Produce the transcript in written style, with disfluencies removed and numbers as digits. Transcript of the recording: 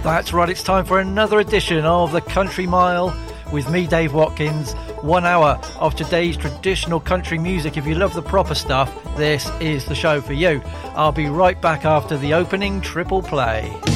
That's right, it's time for another edition of the Country Mile with me, Dave Watkins. 1 hour of today's traditional country music. If you love the proper stuff, this is the show for you. I'll be right back after the opening triple play.